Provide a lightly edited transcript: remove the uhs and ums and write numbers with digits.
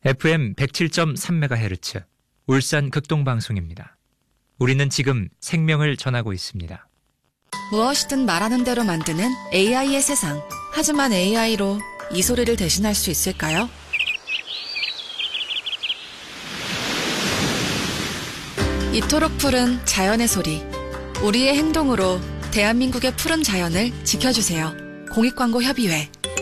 FM 107.3MHz 울산 극동방송입니다. 우리는 지금 생명을 전하고 있습니다. 무엇이든 말하는 대로 만드는 AI의 세상. 하지만 AI로 이 소리를 대신할 수 있을까요? 이토록 푸른 자연의 소리. 우리의 행동으로 대한민국의 푸른 자연을 지켜주세요. 공익광고협의회